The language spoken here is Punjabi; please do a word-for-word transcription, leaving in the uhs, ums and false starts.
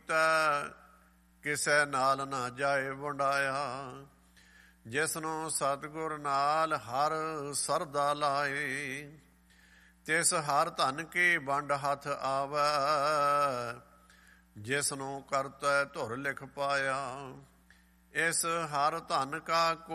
ਕੀਤਾ, ਕਿਸੇ ਨਾਲ ਨਾ ਜਾਏ ਵੰਡਾਇਆ। ਜਿਸਨੂੰ ਸਤਿਗੁਰ ਨਾਲ ਹਰ ਸਰਦਾ ਲਾਏ, ਤਿਸ ਹਰ ਧਨ ਕੀ ਵੰਡ ਹੱਥ ਆਵੈ। ਜਿਸਨੂੰ ਕਰਤੈ ਧੁਰ ਲਿਖ ਪਾਇਆ, ਇਸ ਹਰ ਧਨ ਕਾ